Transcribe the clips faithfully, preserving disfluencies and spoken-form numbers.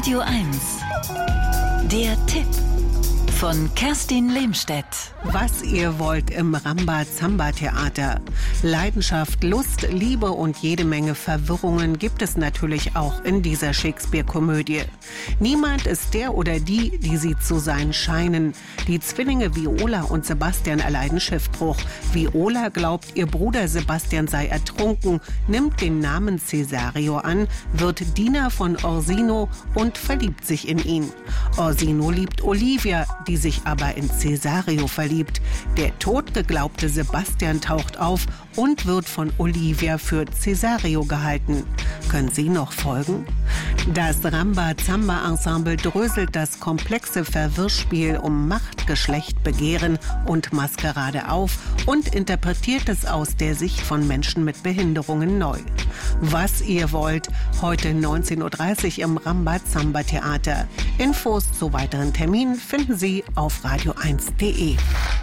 Radio eins. Der Tipp von Kerstin Lehmstedt. Was ihr wollt im Rambazamba-Theater. Leidenschaft, Lust, Liebe und jede Menge Verwirrungen gibt es natürlich auch in dieser Shakespeare-Komödie. Niemand ist der oder die, die sie zu sein scheinen. Die Zwillinge Viola und Sebastian erleiden Schiffbruch. Viola glaubt, ihr Bruder Sebastian sei ertrunken, nimmt den Namen Cesario an, wird Diener von Orsino und verliebt sich in ihn. Orsino liebt Olivia, die sich aber in Cesario verliebt. Der totgeglaubte Sebastian taucht auf und wird von Olivia für Cesario gehalten. Können Sie noch folgen? Das Rambazamba-Ensemble dröselt das komplexe Verwirrspiel um Macht, Geschlecht, Begehren und Maskerade auf und interpretiert es aus der Sicht von Menschen mit Behinderungen neu. Was ihr wollt, heute neunzehn Uhr dreißig im Rambazamba-Theater. Infos zu weiteren Terminen finden Sie auf radio eins punkt de.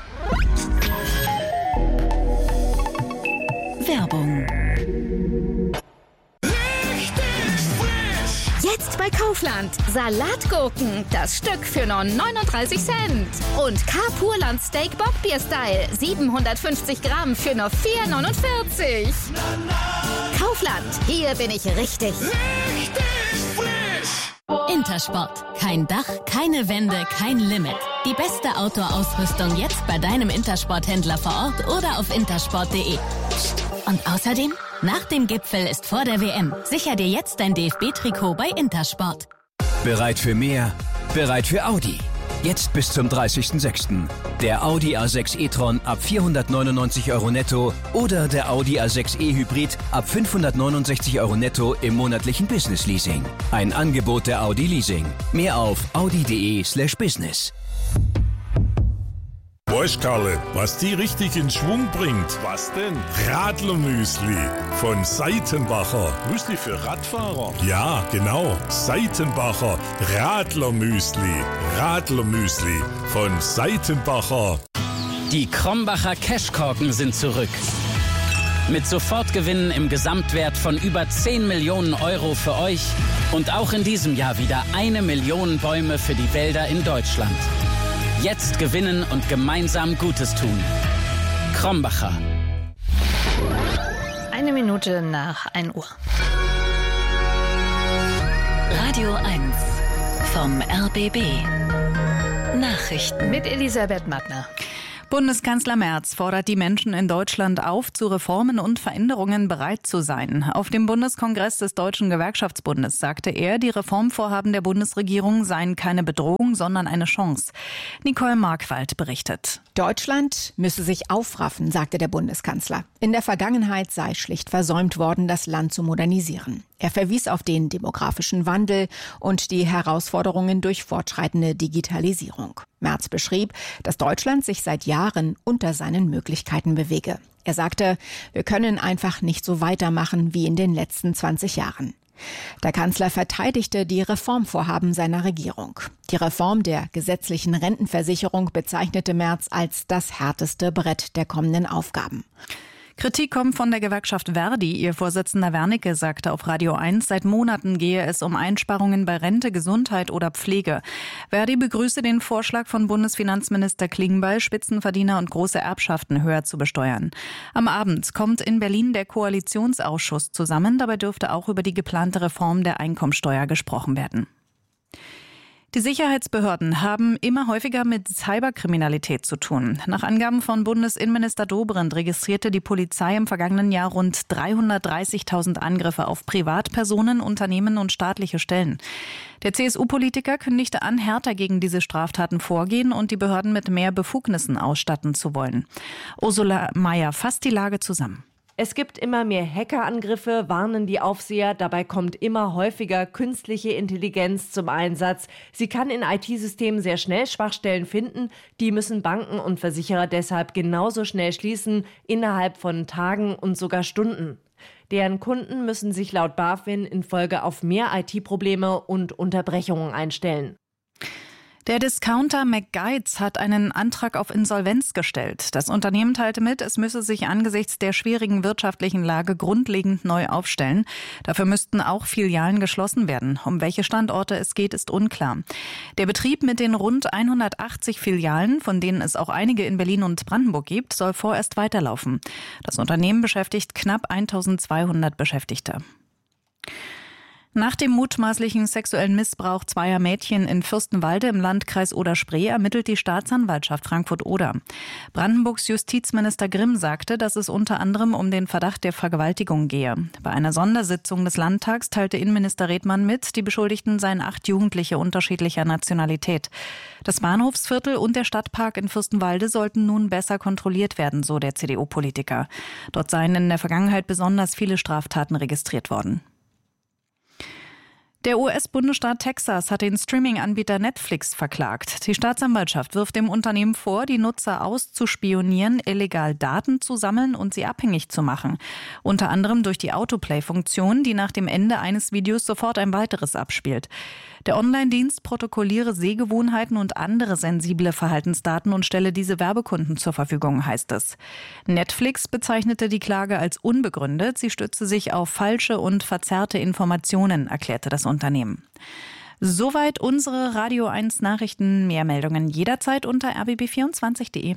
Werbung. Jetzt bei Kaufland. Salatgurken, das Stück für nur neununddreißig Cent. Und K-Purland Steak Bockbier-Style, siebenhundertfünfzig Gramm für nur vier neunundvierzig. Kaufland, hier bin ich richtig. Richtig frisch. Intersport. Kein Dach, keine Wände, kein Limit. Die beste Outdoor-Ausrüstung jetzt bei deinem Intersport-Händler vor Ort oder auf intersport punkt de. Und außerdem, nach dem Gipfel ist vor der W M. Sicher dir jetzt dein D F B-Trikot bei Intersport. Bereit für mehr? Bereit für Audi. Jetzt bis zum dreißigsten sechsten Der Audi A sechs e-tron ab vierhundertneunundneunzig Euro netto oder der Audi A sechs e-Hybrid ab fünfhundertneunundsechzig Euro netto im monatlichen Business-Leasing. Ein Angebot der Audi Leasing. Mehr auf audi punkt de slash business. Weißt Karle, was die richtig in Schwung bringt? Was denn? Radlermüsli von Seitenbacher. Müsli für Radfahrer? Ja, genau. Seitenbacher Radlermüsli. Radlermüsli von Seitenbacher. Die Krombacher Cashkorken sind zurück. Mit Sofortgewinnen im Gesamtwert von über zehn Millionen Euro für euch und auch in diesem Jahr wieder eine Million Bäume für die Wälder in Deutschland. Jetzt gewinnen und gemeinsam Gutes tun. Krombacher. Eine Minute nach ein Uhr. Radio eins vom R B B. Nachrichten mit Elisabeth Mattner. Bundeskanzler Merz fordert die Menschen in Deutschland auf, zu Reformen und Veränderungen bereit zu sein. Auf dem Bundeskongress des Deutschen Gewerkschaftsbundes sagte er, die Reformvorhaben der Bundesregierung seien keine Bedrohung, sondern eine Chance. Nicole Markwald berichtet. Deutschland müsse sich aufraffen, sagte der Bundeskanzler. In der Vergangenheit sei schlicht versäumt worden, das Land zu modernisieren. Er verwies auf den demografischen Wandel und die Herausforderungen durch fortschreitende Digitalisierung. Merz beschrieb, dass Deutschland sich seit Jahren unter seinen Möglichkeiten bewege. Er sagte, wir können einfach nicht so weitermachen wie in den letzten zwanzig Jahren. Der Kanzler verteidigte die Reformvorhaben seiner Regierung. Die Reform der gesetzlichen Rentenversicherung bezeichnete Merz als das härteste Brett der kommenden Aufgaben. Kritik kommt von der Gewerkschaft Verdi. Ihr Vorsitzender Wernicke sagte auf Radio eins, seit Monaten gehe es um Einsparungen bei Rente, Gesundheit oder Pflege. Verdi begrüße den Vorschlag von Bundesfinanzminister Klingbeil, Spitzenverdiener und große Erbschaften höher zu besteuern. Am Abend kommt in Berlin der Koalitionsausschuss zusammen. Dabei dürfte auch über die geplante Reform der Einkommensteuer gesprochen werden. Die Sicherheitsbehörden haben immer häufiger mit Cyberkriminalität zu tun. Nach Angaben von Bundesinnenminister Dobrindt registrierte die Polizei im vergangenen Jahr rund dreihundertdreißigtausend Angriffe auf Privatpersonen, Unternehmen und staatliche Stellen. Der C S U-Politiker kündigte an, härter gegen diese Straftaten vorgehen und die Behörden mit mehr Befugnissen ausstatten zu wollen. Ursula Mayer fasst die Lage zusammen. Es gibt immer mehr Hackerangriffe, warnen die Aufseher. Dabei kommt immer häufiger künstliche Intelligenz zum Einsatz. Sie kann in I T-Systemen sehr schnell Schwachstellen finden. Die müssen Banken und Versicherer deshalb genauso schnell schließen, innerhalb von Tagen und sogar Stunden. Deren Kunden müssen sich laut BaFin in Folge auf mehr I T-Probleme und Unterbrechungen einstellen. Der Discounter McGuides hat einen Antrag auf Insolvenz gestellt. Das Unternehmen teilte mit, es müsse sich angesichts der schwierigen wirtschaftlichen Lage grundlegend neu aufstellen. Dafür müssten auch Filialen geschlossen werden. Um welche Standorte es geht, ist unklar. Der Betrieb mit den rund hundertachtzig Filialen, von denen es auch einige in Berlin und Brandenburg gibt, soll vorerst weiterlaufen. Das Unternehmen beschäftigt knapp eintausendzweihundert Beschäftigte. Nach dem mutmaßlichen sexuellen Missbrauch zweier Mädchen in Fürstenwalde im Landkreis Oder-Spree ermittelt die Staatsanwaltschaft Frankfurt-Oder. Brandenburgs Justizminister Grimm sagte, dass es unter anderem um den Verdacht der Vergewaltigung gehe. Bei einer Sondersitzung des Landtags teilte Innenminister Redmann mit, die Beschuldigten seien acht Jugendliche unterschiedlicher Nationalität. Das Bahnhofsviertel und der Stadtpark in Fürstenwalde sollten nun besser kontrolliert werden, so der C D U-Politiker. Dort seien in der Vergangenheit besonders viele Straftaten registriert worden. Der U S-Bundesstaat Texas hat den Streaming-Anbieter Netflix verklagt. Die Staatsanwaltschaft wirft dem Unternehmen vor, die Nutzer auszuspionieren, illegal Daten zu sammeln und sie abhängig zu machen. Unter anderem durch die Autoplay-Funktion, die nach dem Ende eines Videos sofort ein weiteres abspielt. Der Online-Dienst protokolliere Sehgewohnheiten und andere sensible Verhaltensdaten und stelle diese Werbekunden zur Verfügung, heißt es. Netflix bezeichnete die Klage als unbegründet. Sie stütze sich auf falsche und verzerrte Informationen, erklärte das Unternehmen. Soweit unsere Radio eins Nachrichten. Mehr Meldungen jederzeit unter r b b vierundzwanzig punkt d e.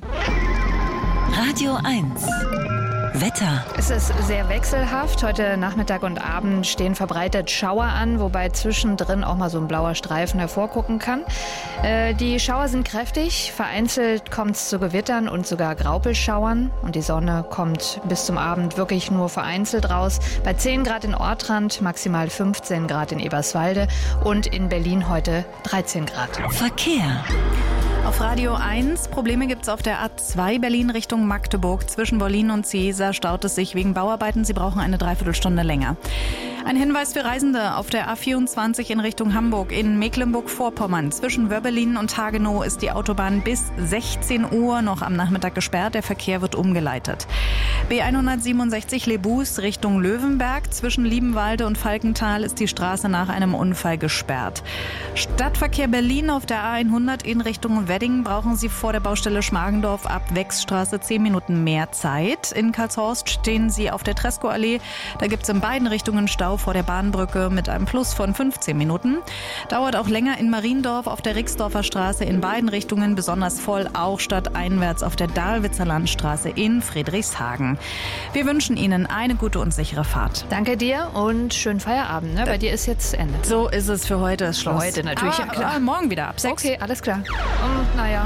Radio eins Wetter. Es ist sehr wechselhaft. Heute Nachmittag und Abend stehen verbreitet Schauer an, wobei zwischendrin auch mal so ein blauer Streifen hervorgucken kann. Äh, die Schauer sind kräftig. Vereinzelt kommt es zu Gewittern und sogar Graupelschauern. Und die Sonne kommt bis zum Abend wirklich nur vereinzelt raus. Bei zehn Grad in Ortrand, maximal fünfzehn Grad in Eberswalde und in Berlin heute dreizehn Grad. Verkehr. Auf Radio eins. Probleme gibt's auf der A zwei Berlin Richtung Magdeburg. Zwischen Berlin und Ciesa staut es sich wegen Bauarbeiten. Sie brauchen eine Dreiviertelstunde länger. Ein Hinweis für Reisende auf der A vierundzwanzig in Richtung Hamburg in Mecklenburg-Vorpommern. Zwischen Wöbbelin und Hagenow ist die Autobahn bis sechzehn Uhr noch am Nachmittag gesperrt. Der Verkehr wird umgeleitet. B hundertsiebenundsechzig Lebus Richtung Löwenberg. Zwischen Liebenwalde und Falkenthal ist die Straße nach einem Unfall gesperrt. Stadtverkehr Berlin auf der A hundert in Richtung Wedding brauchen Sie vor der Baustelle Schmargendorf ab Wechsstraße zehn Minuten mehr Zeit. In Karlshorst stehen Sie auf der Treskoallee. Da gibt es in beiden Richtungen Stau vor der Bahnbrücke mit einem Plus von fünfzehn Minuten. Dauert auch länger in Mariendorf auf der Rixdorfer Straße in beiden Richtungen besonders voll, auch stadteinwärts auf der Dahlwitzer Landstraße in Friedrichshagen. Wir wünschen Ihnen eine gute und sichere Fahrt. Danke dir und schönen Feierabend. Ne? Bei dir ist jetzt Ende. So ist es für heute, ist Schluss. Heute natürlich, ah, ja klar. Ah, morgen wieder ab sechs. Okay, alles klar. Und naja.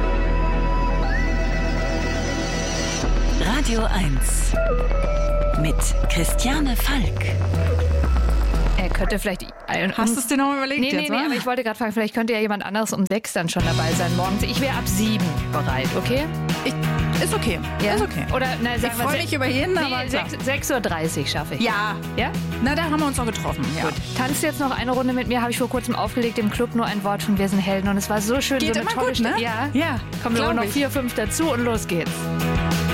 Radio eins mit Christiane Falk. Er könnte vielleicht... Hast du es dir noch mal überlegt? Nee, jetzt, nee, nee, wa? aber ich wollte gerade fragen, vielleicht könnte ja jemand anderes um sechs dann schon dabei sein morgens. Ich wäre ab sieben bereit, okay? Ich, ist okay. Ja? Ist okay. Oder, na, ich freue mich über jeden, nee, aber sechs Uhr dreißig schaffe ich. Ja. Ja? Na, da haben wir uns doch getroffen. Ja. Gut. Tanzt jetzt noch eine Runde mit mir, habe ich vor kurzem aufgelegt im Club, nur ein Wort von Wir sind Helden. Und es war so schön, Geht so eine immer tolle gut, ne? Stimme. Ja, ja. Kommen nur noch vier, fünf dazu und los geht's.